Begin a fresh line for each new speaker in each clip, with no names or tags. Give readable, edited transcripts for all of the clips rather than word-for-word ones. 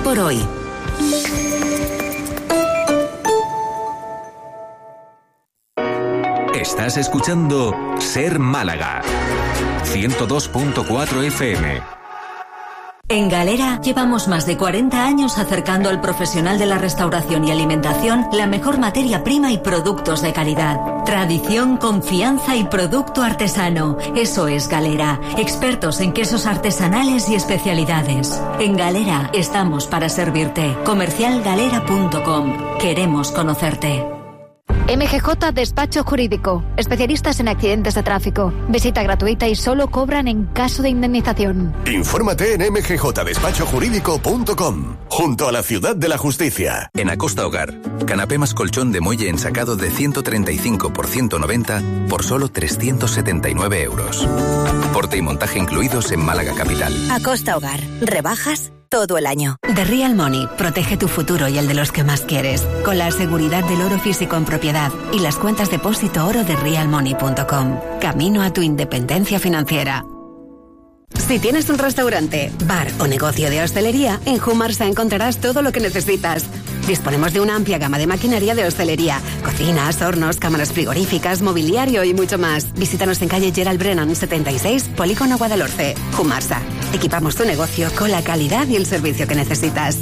por hoy.
Estás escuchando Ser Málaga 102.4 FM.
En Galera llevamos más de 40 años acercando al profesional de la restauración y alimentación la mejor materia prima y productos de calidad. Tradición, confianza y producto artesano. Eso es Galera. Expertos en quesos artesanales y especialidades. En Galera estamos para servirte. Comercialgalera.com. Queremos conocerte.
MGJ Despacho Jurídico, especialistas en accidentes de tráfico. Visita gratuita y solo cobran en caso de indemnización.
Infórmate en mgjdespachojurídico.com, junto a la Ciudad de la Justicia.
En Acosta Hogar, canapé más colchón de muelle ensacado de 135 por 190 por solo 379 euros. Porte y montaje incluidos en Málaga Capital.
Acosta Hogar, rebajas todo el año.
The Real Money protege tu futuro y el de los que más quieres, con la seguridad del oro físico en propiedad y las cuentas depósito oro de realmoney.com. Camino a tu independencia financiera. Si tienes un restaurante, bar o negocio de hostelería, en Humarsa encontrarás todo lo que necesitas. Disponemos de una amplia gama de maquinaria de hostelería, cocinas, hornos, cámaras frigoríficas, mobiliario y mucho más. Visítanos en calle Gerald Brennan 76, Polígono Guadalhorce. Humarsa. Equipamos tu negocio con la calidad y el servicio que necesitas.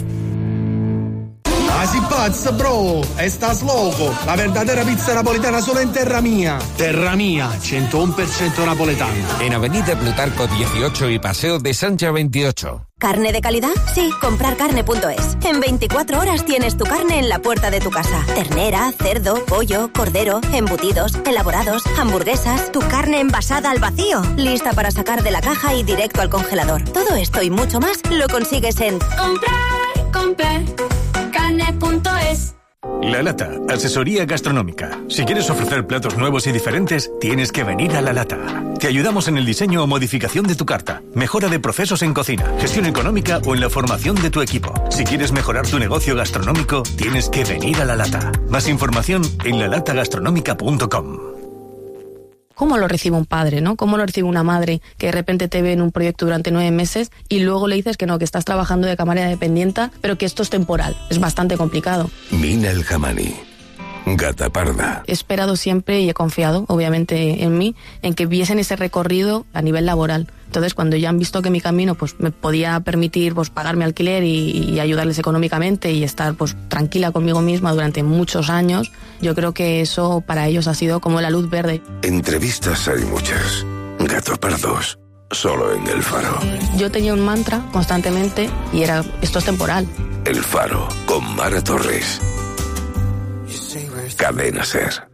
Así pazza, bro, estás loco. La verdadera pizza napolitana solo en Terra Mía. Terra Mía, 101% napoletano.
En Avenida Plutarco 18 y Paseo de Sancha 28.
¿Carne de calidad? Sí, comprarcarne.es. En 24 horas tienes tu carne en la puerta de tu casa. Ternera, cerdo, pollo, cordero, embutidos, elaborados, hamburguesas, tu carne envasada al vacío, lista para sacar de la caja y directo al congelador. Todo esto y mucho más lo consigues en
comprar carne.es.
La Lata, asesoría gastronómica. Si quieres ofrecer platos nuevos y diferentes, tienes que venir a La Lata. Te ayudamos en el diseño o modificación de tu carta, mejora de procesos en cocina, gestión económica o en la formación de tu equipo. Si quieres mejorar tu negocio gastronómico, tienes que venir a La Lata. Más información en lalatagastronómica.com.
¿Cómo lo recibe un padre, no? ¿Cómo lo recibe una madre que de repente te ve en un proyecto durante 9 meses y luego le dices que no, que estás trabajando de camarera dependienta, pero que esto es temporal? Es bastante complicado.
Mina El Jamani, Gata Parda.
He esperado siempre y he confiado, obviamente, en mí, en que viesen ese recorrido a nivel laboral. Entonces, cuando ya han visto que mi camino pues me podía permitir pues pagarme alquiler y ayudarles económicamente y estar pues tranquila conmigo misma durante muchos años, yo creo que eso para ellos ha sido como la luz verde.
Entrevistas hay muchas. Gato Pardos, solo en El Faro.
Yo tenía un mantra constantemente y era, esto es temporal.
El Faro, con Mara Torres. Cadena Ser.